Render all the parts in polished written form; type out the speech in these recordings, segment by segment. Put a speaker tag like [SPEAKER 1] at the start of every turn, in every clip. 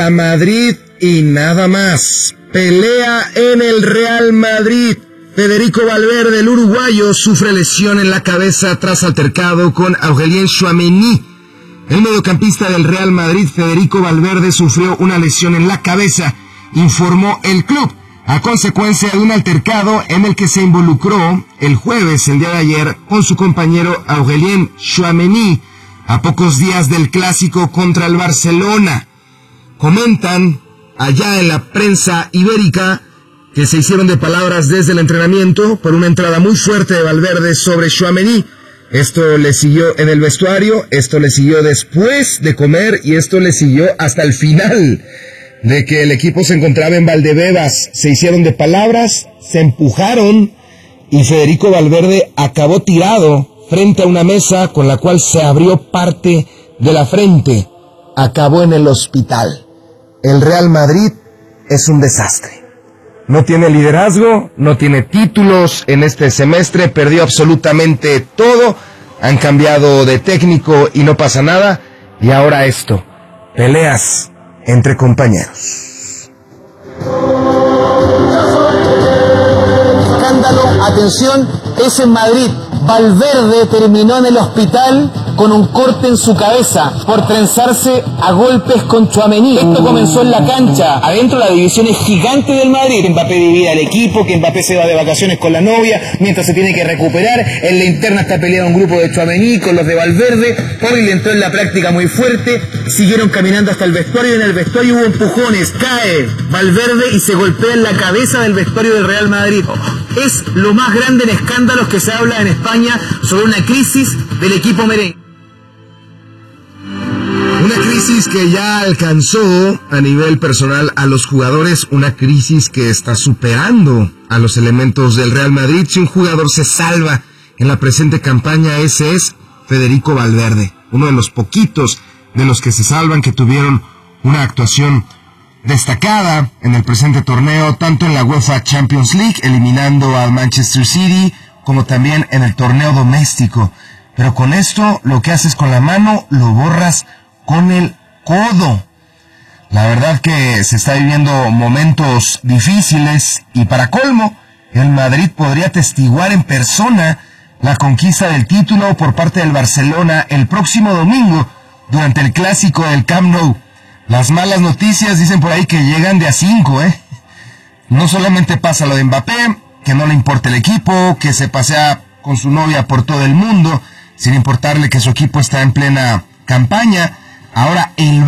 [SPEAKER 1] la Madrid y nada más. Pelea en el Real Madrid. Federico Valverde, el uruguayo, sufre lesión en la cabeza tras altercado con Aurélien Tchouaméni. El mediocampista del Real Madrid, Federico Valverde, sufrió una lesión en la cabeza, informó el club, a consecuencia de un altercado en el que se involucró el jueves, el día de ayer, con su compañero Aurélien Tchouaméni, a pocos días del clásico contra el Barcelona. Comentan allá en la prensa ibérica que se hicieron de palabras desde el entrenamiento por una entrada muy fuerte de Valverde sobre Tchouaméni. Esto le siguió en el vestuario, esto le siguió después de comer y esto le siguió hasta el final de que el equipo se encontraba en Valdebebas. Se hicieron de palabras, se empujaron y Federico Valverde acabó tirado frente a una mesa con la cual se abrió parte de la frente. Acabó en el hospital. El Real Madrid es un desastre. No tiene liderazgo, no tiene títulos en este semestre, perdió absolutamente todo, han cambiado de técnico y no pasa nada, y ahora esto, peleas entre compañeros.
[SPEAKER 2] Escándalo, atención, es en Madrid. Valverde terminó en el hospital con un corte en su cabeza por trenzarse a golpes con Tchouaméni. Esto comenzó en la cancha. Adentro la división es gigante del Madrid. Mbappé divide al equipo, que Mbappé se va de vacaciones con la novia mientras se tiene que recuperar. En la interna está peleado un grupo de Tchouaméni con los de Valverde. Hoy le entró en la práctica muy fuerte. Siguieron caminando hasta el vestuario y en el vestuario hubo empujones. Cae Valverde y se golpea en la cabeza del vestuario del Real Madrid. Es lo más grande en escándalos que se habla en España sobre una crisis del equipo merengue.
[SPEAKER 1] Una crisis que ya alcanzó a nivel personal a los jugadores, una crisis que está superando a los elementos del Real Madrid. Si un jugador se salva en la presente campaña, ese es Federico Valverde, uno de los poquitos de los que se salvan, que tuvieron una actuación destacada en el presente torneo, tanto en la UEFA Champions League, eliminando al Manchester City, como también en el torneo doméstico. Pero con esto, lo que haces con la mano, lo borras con el codo. La verdad que se está viviendo momentos difíciles y para colmo, el Madrid podría atestiguar en persona la conquista del título por parte del Barcelona el próximo domingo durante el clásico del Camp Nou. Las malas noticias dicen por ahí que llegan de a 5, No solamente pasa lo de Mbappé, que no le importa el equipo, que se pasea con su novia por todo el mundo, sin importarle que su equipo está en plena campaña. Ahora el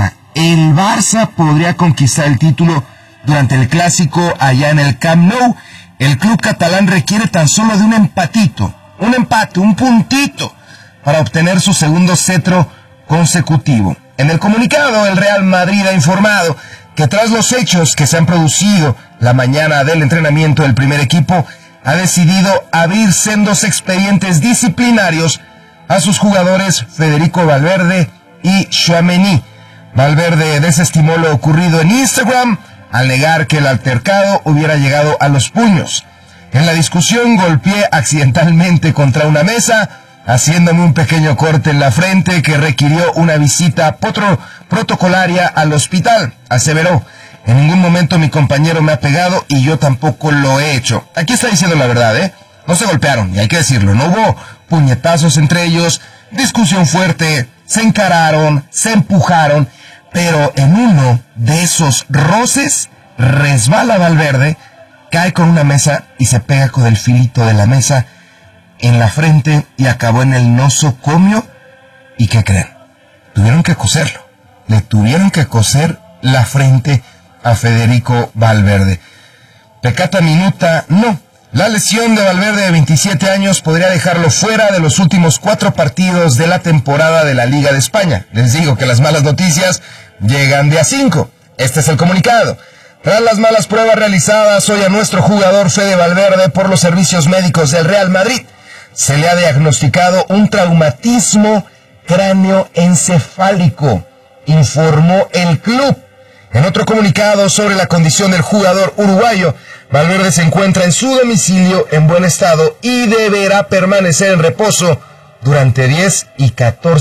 [SPEAKER 1] Barça podría conquistar el título durante el clásico allá en el Camp Nou. El club catalán requiere tan solo de un empatito, un puntito, para obtener su segundo cetro consecutivo. En el comunicado, el Real Madrid ha informado que tras los hechos que se han producido la mañana del entrenamiento del primer equipo, ha decidido abrir sendos expedientes disciplinarios a sus jugadores Federico Valverde y Tchouaméni. Valverde desestimó lo ocurrido en Instagram al negar que el altercado hubiera llegado a los puños. En la discusión golpeé accidentalmente contra una mesa, haciéndome un pequeño corte en la frente que requirió una visita protocolaria al hospital, aseveró. En ningún momento mi compañero me ha pegado y yo tampoco lo he hecho. Aquí está diciendo la verdad, No se golpearon, y hay que decirlo, no hubo puñetazos entre ellos, discusión fuerte, se encararon, se empujaron, pero en uno de esos roces resbala Valverde, cae con una mesa y se pega con el filito de la mesa en la frente y acabó en el nosocomio. ¿Y qué creen? Tuvieron que coserlo. Le tuvieron que coser la frente a Federico Valverde. Peccata minuta, no. La lesión de Valverde de 27 años podría dejarlo fuera de los últimos 4 partidos de la temporada de la Liga de España. Les digo que las malas noticias llegan de a 5. Este es el comunicado. Tras las malas pruebas realizadas hoy a nuestro jugador Fede Valverde por los servicios médicos del Real Madrid, se le ha diagnosticado un traumatismo cráneoencefálico, informó el club. En otro comunicado sobre la condición del jugador uruguayo, Valverde se encuentra en su domicilio en buen estado y deberá permanecer en reposo durante 10 y 14